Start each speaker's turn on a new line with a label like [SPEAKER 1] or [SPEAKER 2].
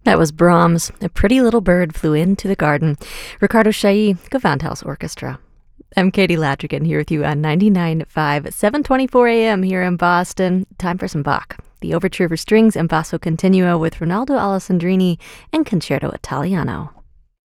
[SPEAKER 1] That was Brahms. A Pretty Little Bird Flew Into the Garden. Ricardo Chailly, Gewandhaus Orchestra. I'm Katie Ladrigan here with you on 99.5, 7:24 a.m. here in Boston. Time for some Bach. The Overture for Strings and Basso Continuo with Ronaldo Alessandrini and Concerto Italiano.